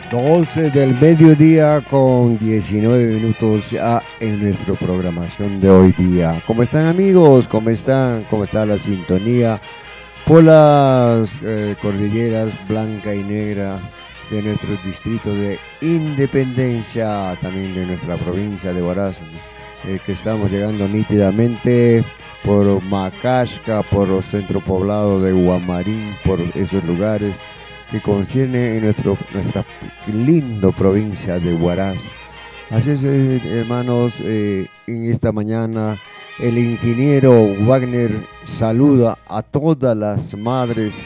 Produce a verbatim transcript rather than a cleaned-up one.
doce del mediodía con diecinueve minutos ya en nuestra programación de hoy día. ¿Cómo están amigos? ¿Cómo están? ¿Cómo está la sintonía por las eh, cordilleras blanca y negra de nuestro distrito de Independencia, también de nuestra provincia de Huaraz, eh, que estamos llegando nítidamente por Macasca, por los centro poblado de Guamarín, por esos lugares que concierne en nuestro, nuestra lindo provincia de Huaraz. Así es, eh, hermanos, eh, en esta mañana el ingeniero Wagner saluda a todas las madres